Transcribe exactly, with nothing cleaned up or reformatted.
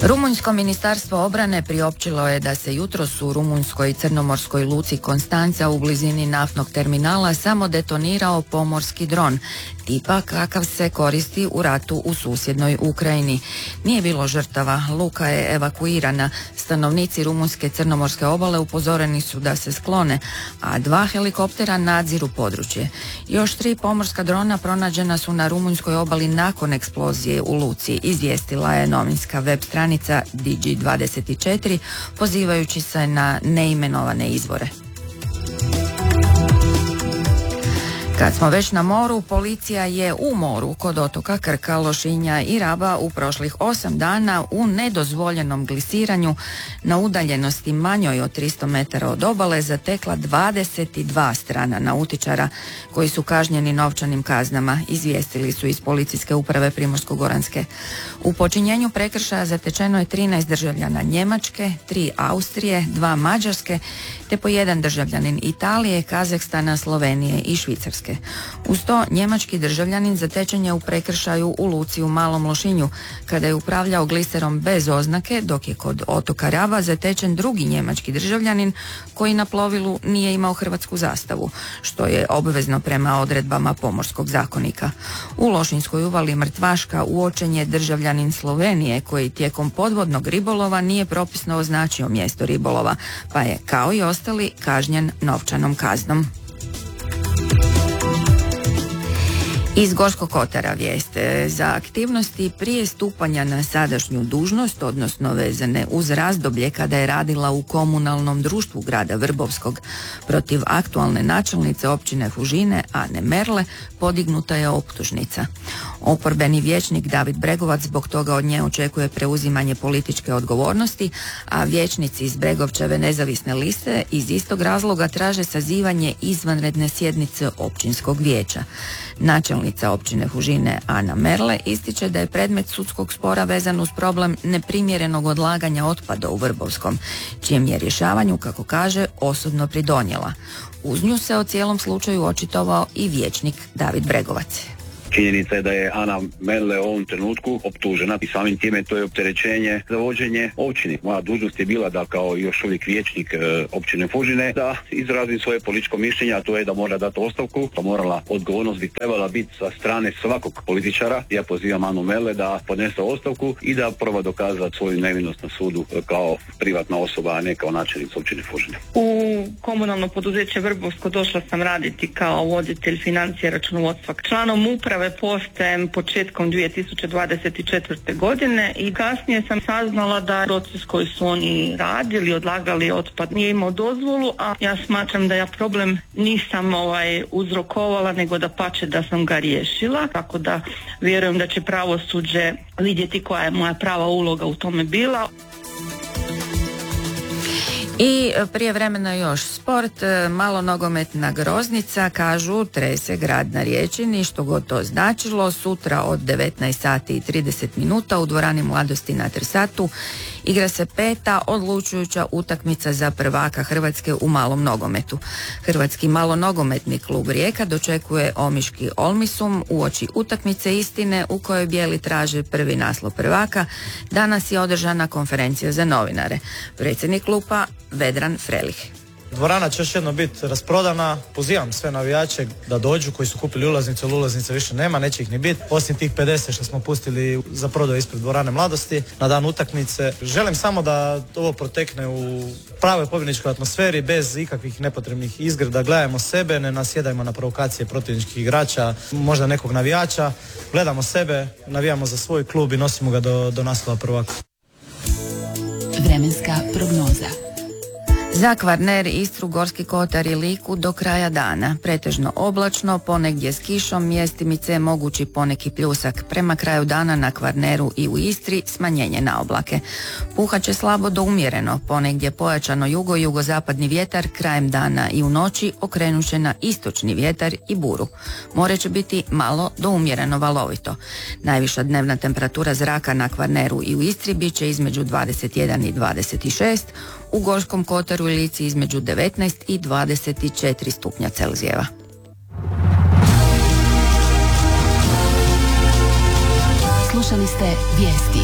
Rumunjsko ministarstvo obrane priopćilo je da se jutros u rumunjskoj i crnomorskoj luci Konstanca u blizini naftnog terminala samo detonirao pomorski dron, tipa kakav se koristi u ratu u susjednoj Ukrajini. Nije bilo žrtava, luka je evakuirana, stanovnici rumunjske crnomorske obale upozoreni su da se sklone, a dva helikoptera nadziru područje. Još tri pomorska drona pronađena su na rumunjskoj obali nakon eksplozije u luci, izvijestila je novinska web stranica Digi dvadeset četiri, pozivajući se na neimenovane izvore. Kad smo već na moru, policija je u moru kod otoka Krka, Lošinja i Raba u prošlih osam dana u nedozvoljenom glisiranju na udaljenosti manjoj od tristo metara od obale zatekla dvadeset dva strana nautičara koji su kažnjeni novčanim kaznama, izvijestili su iz policijske uprave Primorsko-goranske. U počinjenju prekršaja zatečeno je trinaest državljana Njemačke, tri Austrije, dva Mađarske, te po jedan državljanin Italije, Kazahstana, Slovenije i Švicarske. Uz to njemački državljanin zatečen je u prekršaju u luci u Malom Lošinju kada je upravljao gliserom bez oznake, dok je kod otoka Raba zatečen drugi njemački državljanin koji na plovilu nije imao hrvatsku zastavu, što je obvezno prema odredbama Pomorskog zakonika. U Lošinjskoj uvali Mrtvaška uočen je državljanin Slovenije koji tijekom podvodnog ribolova nije propisno označio mjesto ribolova, pa je kao i ostali kažnjen novčanom kaznom. Iz Gorskog kotara vijest. Za aktivnosti prije stupanja na sadašnju dužnost, odnosno vezane uz razdoblje kada je radila u komunalnom društvu grada Vrbovskog protiv aktualne načelnice općine Fužine, Ane Merle, podignuta je optužnica. Oporbeni vijećnik David Bregovac zbog toga od nje očekuje preuzimanje političke odgovornosti, a vijećnici iz Bregovčeve nezavisne liste iz istog razloga traže sazivanje izvanredne sjednice općinskog vijeća. Načelnica općine Fužine Ana Merle ističe da je predmet sudskog spora vezan uz problem neprimjerenog odlaganja otpada u Vrbovskom, čijem je rješavanju, kako kaže, osobno pridonijela. Uz nju se o cijelom slučaju očitovao i vijećnik David Bregovac. Činjenica je da je Ana Merle u ovom trenutku optužena i samim time to je opterećenje za vođenje općine. Moja dužnost je bila da kao još uvijek vijećnik e, općine Fužine da izrazim svoje političko mišljenje, a to je da mora dati ostavku. Pa morala, odgovornost bi trebala biti sa strane svakog političara. Ja pozivam Anu Merle da podnese ostavku i da proba dokazati svoju nevinost na sudu kao privatna osoba, a ne kao načelnica općine Fužine. U komunalno poduzeće Vrbovsko došla sam raditi kao voditelj financije računovodstva. Članom uprave postajem početkom dvije tisuće dvadeset četvrte. godine i kasnije sam saznala da proces koji su oni radili, odlagali otpad, nije imao dozvolu, a ja smatram da ja problem nisam ovaj uzrokovala, nego da pače da sam ga riješila, tako da vjerujem da će pravosuđe vidjeti koja je moja prava uloga u tome bila. I prijevremeno još sport, malo nogometna Groznica, kažu, trese grad na Riječini, što god to značilo. Sutra od devetnaest sati i trideset minuta u dvorani Mladosti na Trsatu igra se peta odlučujuća utakmica za prvaka Hrvatske u malom nogometu. Hrvatski malonogometni klub Rijeka dočekuje omiški Olmisum uoči utakmice istine u kojoj bijeli traže prvi naslov prvaka. Danas je održana konferencija za novinare. Predsjednik kluba Vedran Frelih. Dvorana će još jedno biti rasprodana. Pozivam sve navijače da dođu koji su kupili ulaznice, ali ulaznice više nema, neće ih ni biti. Osim tih pedeset što smo pustili za prodaju ispred dvorane Mladosti na dan utakmice. Želim samo da ovo protekne u pravoj pobjedničkoj atmosferi, bez ikakvih nepotrebnih izgrada. Gledajmo sebe, ne nasjedajmo na provokacije protivničkih igrača, možda nekog navijača. Gledamo sebe, navijamo za svoj klub i nosimo ga do, do naslova prvaka. Vremenska prognoza. Za Kvarner, Istru, Gorski kotar i Liku do kraja dana. Pretežno oblačno, ponegdje s kišom, mjestimice mogući poneki pljusak. Prema kraju dana na Kvarneru i u Istri smanjenje na oblake. Puhat će slabo do umjereno, ponegdje pojačano jugo i jugozapadni vjetar, krajem dana i u noći okrenut će na istočni vjetar i buru. More će biti malo do umjereno valovito. Najviša dnevna temperatura zraka na Kvarneru i u Istri bit će između dvadeset jedan i dvadeset šest, u Gorskom kotaru i Lici između devetnaest i dvadeset četiri stupnja Celzijeva. Slušali ste vijesti.